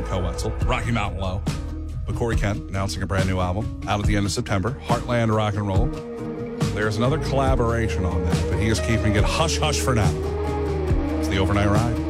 Koe Wetzel, Rocky Mountain Low. But Corey Kent announcing a brand new album out at the end of September, Heartland Rock and Roll. There's another collaboration on that, but he is keeping it hush-hush for now. It's the Overnight Ride.